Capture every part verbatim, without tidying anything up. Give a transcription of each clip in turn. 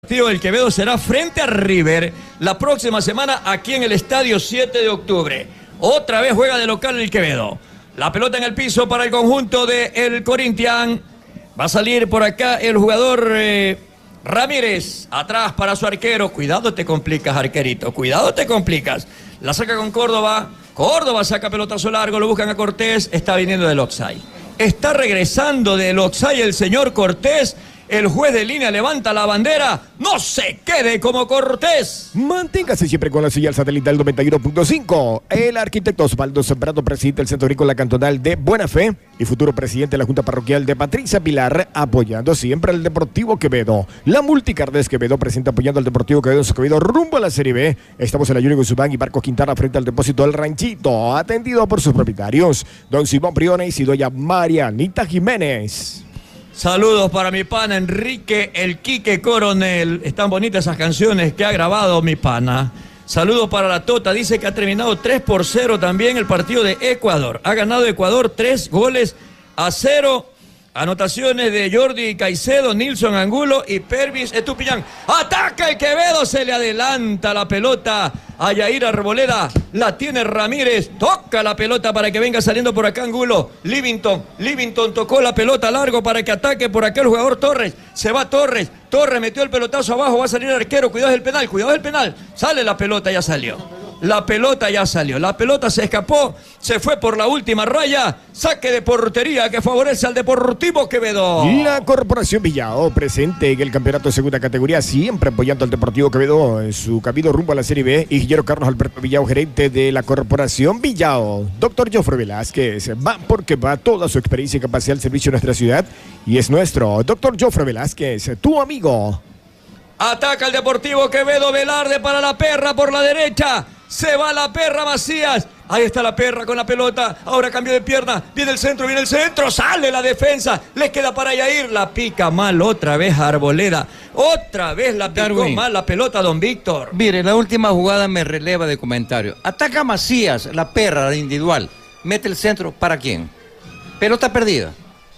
partido del Quevedo será frente a River la próxima semana aquí en el estadio siete de octubre. Otra vez juega de local el Quevedo. La pelota en el piso para el conjunto del Corinthians. Va a salir por acá el jugador eh, Ramírez. Atrás para su arquero. Cuidado te complicas, arquerito. Cuidado te complicas. La saca con Córdoba. Córdoba saca pelotazo largo. Lo buscan a Cortés. Está viniendo del offside. Está regresando del offside el señor Cortés. El juez de línea levanta la bandera. ¡No se quede como Cortés! Manténgase siempre con la señal satelital noventa y uno punto cinco. El arquitecto Osvaldo Zambrano, presidente del Centro Agrícola Cantonal de Buena Fe y futuro presidente de la Junta Parroquial de Patricia Pilar, apoyando siempre al Deportivo Quevedo. La Multicardes Quevedo presenta apoyando al Deportivo Quevedo, su Quevedo rumbo a la Serie B. Estamos en la Yuri Guzmán y Barco Quintana frente al depósito del Ranchito, atendido por sus propietarios, don Simón Briones y doña Marianita Jiménez. Saludos para mi pana Enrique El Quique Coronel. Están bonitas esas canciones que ha grabado mi pana. Saludos para la Tota. Dice que ha terminado tres por cero también el partido de Ecuador. Ha ganado Ecuador tres goles a cero. Anotaciones de Jordi Caicedo, Nilson Angulo y Pervis Estupiñán. Ataca el Quevedo, se le adelanta la pelota a Yair Arboleda. La tiene Ramírez, toca la pelota para que venga saliendo por acá Angulo. Livington, Livington tocó la pelota largo para que ataque por acá el jugador Torres. Se va Torres, Torres metió el pelotazo abajo, va a salir el arquero. Cuidado del penal, cuidado del penal. Sale la pelota, ya salió. La pelota ya salió, la pelota se escapó, se fue por la última raya, saque de portería que favorece al Deportivo Quevedo. La Corporación Villao, presente en el campeonato de segunda categoría, siempre apoyando al Deportivo Quevedo en su camino rumbo a la Serie B. Y Guillermo Carlos Alberto Villao, gerente de la Corporación Villao. Doctor Joffre Velázquez, va porque va toda su experiencia y capacidad al servicio de nuestra ciudad y es nuestro. Doctor Joffre Velázquez, tu amigo. Ataca el Deportivo Quevedo, Velarde para la perra por la derecha. Se va la perra Macías. Ahí está la perra con la pelota. Ahora cambio de pierna. Viene el centro, viene el centro. Sale la defensa. Le queda para Yair. La pica mal otra vez Arboleda. Otra vez la picó Darwin. mal la pelota don Víctor. Mire, la última jugada me releva de comentario. Ataca Macías, la perra, la individual. Mete el centro. ¿Para quién? Pelota perdida.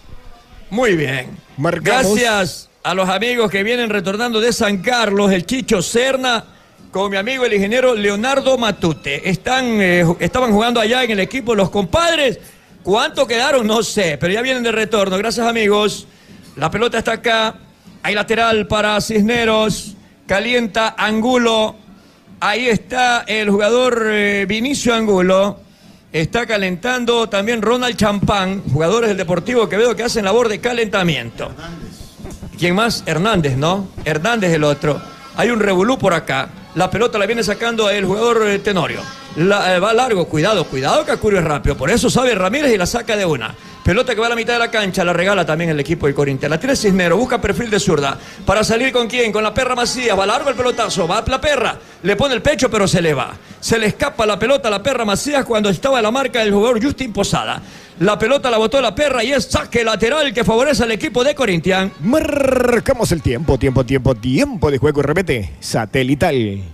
Muy bien. Marcamos. Gracias a los amigos que vienen retornando de San Carlos. El Chicho Serna con mi amigo el ingeniero Leonardo Matute. Están, eh, estaban jugando allá en el equipo los compadres. ¿Cuánto quedaron? No sé, pero ya vienen de retorno. Gracias, amigos. La pelota está acá. Hay lateral para Cisneros. Calienta Angulo. Ahí está el jugador eh, Vinicio Angulo. Está calentando también Ronald Champán, jugadores del Deportivo Quevedo que hacen labor de calentamiento. ¿Quién más? Hernández, ¿no? Hernández el otro. Hay un revolú por acá. La pelota la viene sacando el jugador eh, Tenorio. La, eh, va largo, cuidado, cuidado que Acurio es rápido. Por eso sabe Ramírez y la saca de una. Pelota que va a la mitad de la cancha, la regala también el equipo del Corinthians. La tiene Cisneros, busca perfil de zurda. ¿Para salir con quién? Con la perra Macías. Va largo el pelotazo, va la perra. Le pone el pecho pero se le va. Se le escapa la pelota a la perra Macías cuando estaba en la marca del jugador Justin Posada. La pelota la botó la perra y es saque lateral que favorece al equipo de Corinthians. Marcamos el tiempo, tiempo, tiempo, tiempo de juego y remete satelital.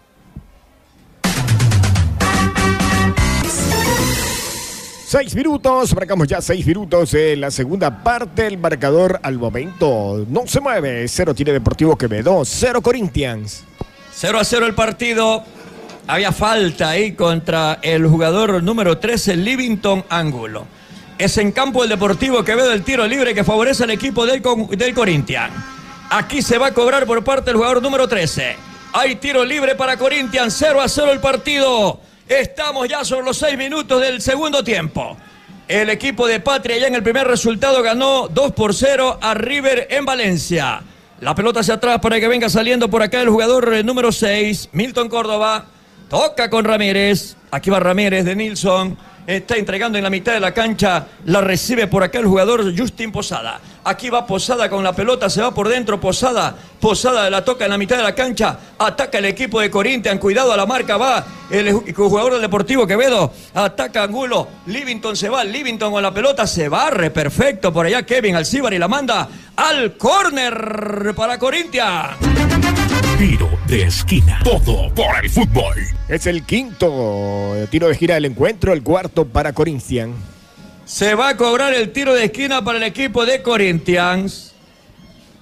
Seis minutos, marcamos ya seis minutos en la segunda parte. El marcador al momento no se mueve. Cero tiene Deportivo Quevedo, cero Corinthians. Cero a cero el partido. Había falta ahí contra el jugador número trece, Livington Angulo. Es en campo el Deportivo Quevedo el tiro libre que favorece al equipo del, del Corinthians. Aquí se va a cobrar por parte del jugador número trece. Hay tiro libre para Corinthians, cero a cero el partido. Estamos ya sobre los seis minutos del segundo tiempo. El equipo de Patria ya en el primer resultado ganó dos por cero a River en Valencia. La pelota hacia atrás para que venga saliendo por acá el jugador número seis, Milton Córdoba. Toca con Ramírez. Aquí va Ramírez de Nilson. Está entregando en la mitad de la cancha. La recibe por acá el jugador Justin Posada. Aquí va Posada con la pelota. Se va por dentro Posada. Posada la toca en la mitad de la cancha. Ataca el equipo de Corinthians. Cuidado a la marca. Va el jugador del Deportivo Quevedo. Ataca Angulo. Livington se va. Livington con la pelota. Se barre perfecto por allá Kevin Alcíbar y la manda al córner para Corinthians. Tiro de esquina. Todo por el fútbol. Es el quinto tiro de esquina del encuentro, el cuarto para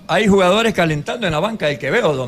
hay jugadores calentando en la banca del Quevedo,